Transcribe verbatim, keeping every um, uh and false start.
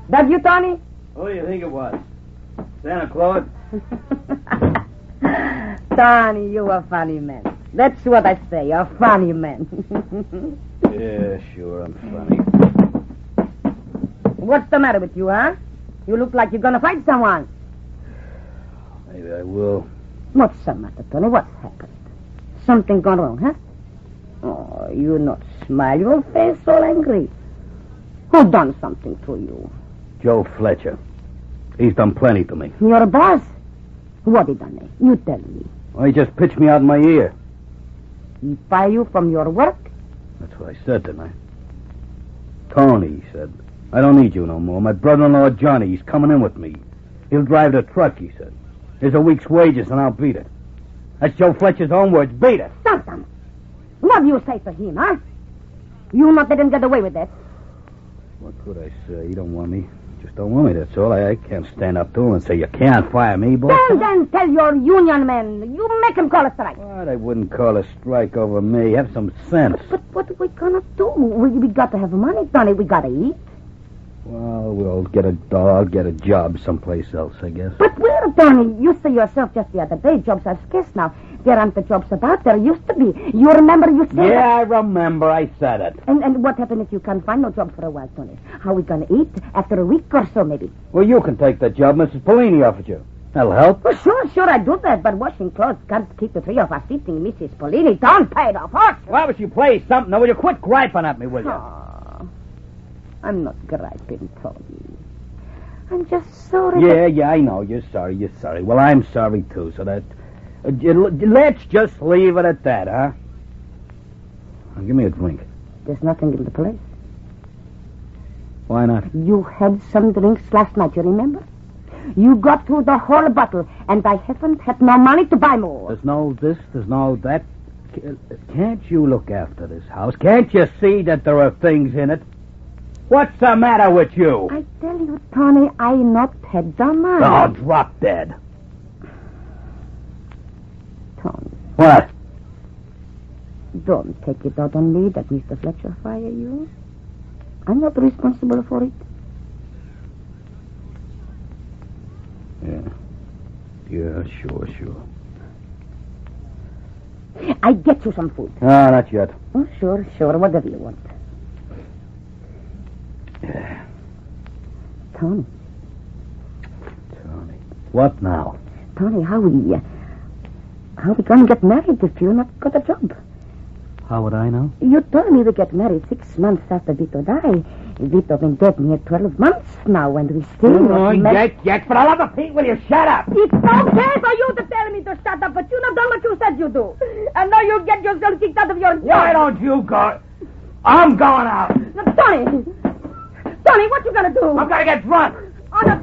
That you, Tony? Who do you think it was? Santa Claus? Tony, you a funny man. That's what I say, a funny man. Yeah, sure, I'm funny. What's the matter with you, huh? You look like you're gonna fight someone. Maybe I will. What's the matter, Tony? What's happened? Something gone wrong, huh? Oh, you not smile. Your face all angry. Who done something to you? Joe Fletcher. He's done plenty to me. Your boss? What he done? You tell me. Well, he just pitched me out in my ear. He fire you from your work? That's what I said, didn't I? Tony, he said, I don't need you no more. My brother-in-law, Johnny, he's coming in with me. He'll drive the truck, he said. Here's a week's wages, and I'll beat it. That's Joe Fletcher's own words. Beat it. Stop them. What do you say to him, huh? You not let him get away with that. What could I say? He don't want me. Just don't want me, that's all. I, I can't stand up to him and say, you can't fire me, boss. Then, then tell your union men. You make him call a strike. What? I wouldn't call a strike over me. Have some sense. But, but what are we gonna do? We, we got to have money, Tony. We gotta eat. Well, we'll get a dog, get a job someplace else, I guess. But where, Tony? You say yourself just the other day, jobs are scarce now. There aren't the jobs about. There used to be. You remember you said... Yeah, I remember. I said it. And and what happened if you can't find no job for a while, Tony? How are we going to eat? After a week or so, maybe? Well, you can take that job Missus Polini offered you. That'll help. Well, sure, sure, I do that. But washing clothes can't keep the three of us eating. Missus Polini don't pay the horse. Why would you play something? Now, will you quit griping at me, will you? Oh, I'm not griping, Tony. I'm just sorry. Yeah, that... yeah, I know. You're sorry. You're sorry. Well, I'm sorry, too, so that... Uh, let's just leave it at that, huh? Now, give me a drink. There's nothing in the place. Why not? You had some drinks last night, you remember? You got through the whole bottle, and I haven't had no money to buy more. There's no this, there's no that. Can't you look after this house? Can't you see that there are things in it? What's the matter with you? I tell you, Tony, I not had the money. Oh, drop dead. Tony. What? Don't take it out on me that Mister Fletcher fire you. I'm not responsible for it. Yeah. Yeah, sure, sure. I get you some food. Ah, not yet. Oh, sure, sure. Whatever you want. Yeah. Tony. Tony. What now? Tony, how we... Uh, how we gonna get married if you not got a job? How would I know? You told me we get married six months after Vito died. Vito been dead near twelve months now, and we still Oh, not married. yet, yet. For the love of Pete, will you shut up? It's okay for you to tell me to shut up, but you not done what you said you do. And now you get yourself kicked out of your job. Why don't you go? I'm going out. Now, Tony! Tony, what you gonna do? I'm gonna get drunk.